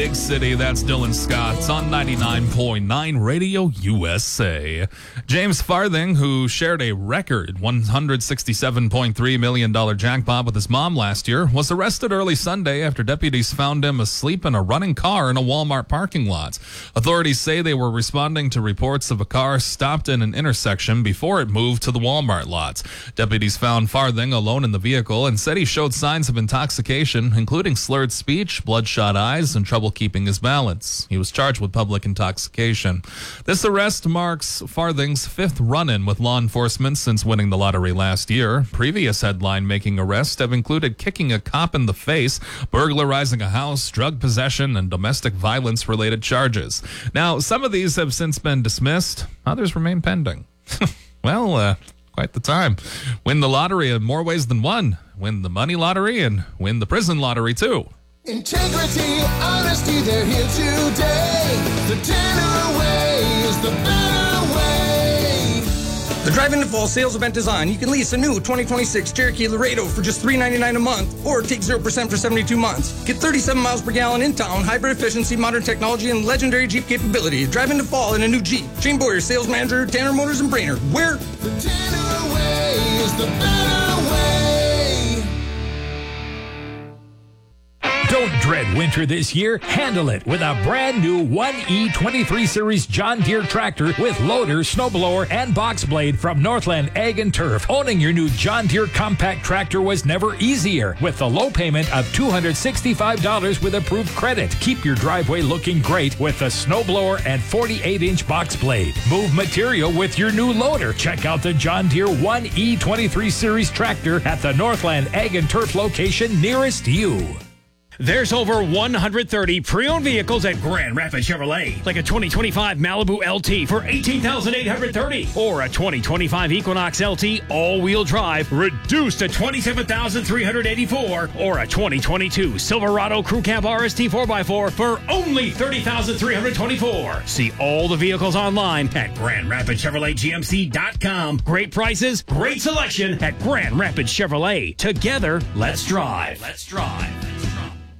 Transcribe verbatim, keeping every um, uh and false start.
Big City, that's Dylan Scott on ninety-nine point nine Radio U S A. James Farthing, who shared a record one hundred sixty-seven point three million dollars jackpot with his mom last year, was arrested early Sunday after deputies found him asleep in a running car in a Walmart parking lot. Authorities say they were responding to reports of a car stopped in an intersection before it moved to the Walmart lot. Deputies found Farthing alone in the vehicle and said he showed signs of intoxication, including slurred speech, bloodshot eyes, and trouble keeping his balance. He was charged with public intoxication. This arrest marks Farthing's fifth run-in with law enforcement since winning the lottery last year. Previous headline-making arrests have included kicking a cop in the face, burglarizing a house, drug possession, and domestic violence-related charges. Now, some of these have since been dismissed. Others remain pending. Well, uh, quite the time. Win the lottery in more ways than one. Win the money lottery and win the prison lottery, too. Integrity, honesty, they're here today. The Tanner way is the better way. The Drive Into Fall sales event is on. You can lease a new twenty twenty-six Cherokee Laredo for just three ninety-nine a month or take zero percent for seventy-two months. Get thirty-seven miles per gallon in town, hybrid efficiency, modern technology, and legendary Jeep capability. Drive Into Fall in a new Jeep. Shane Boyer, sales manager, Tanner Motors and Brainerd. Where? The Tanner way is the better way. Don't dread winter this year. Handle it with a brand new one E twenty-three Series John Deere tractor with loader, snowblower, and box blade from Northland Ag and Turf. Owning your new John Deere compact tractor was never easier with the low payment of two hundred sixty-five dollars with approved credit. Keep your driveway looking great with the snowblower and forty-eight inch box blade. Move material with your new loader. Check out the John Deere one E twenty-three Series tractor at the Northland Ag and Turf location nearest you. There's over one hundred thirty pre-owned vehicles at Grand Rapids Chevrolet, like a twenty twenty-five Malibu L T for eighteen thousand eight hundred thirty dollars or a twenty twenty-five Equinox L T all-wheel drive reduced to twenty-seven thousand three hundred eighty-four dollars or a twenty twenty-two Silverado Crew Cab R S T four by four for only thirty thousand three hundred twenty-four dollars. See all the vehicles online at Grand Rapids Chevrolet G M C dot com. Great prices, great selection at Grand Rapids Chevrolet. Together, let's drive. Let's drive.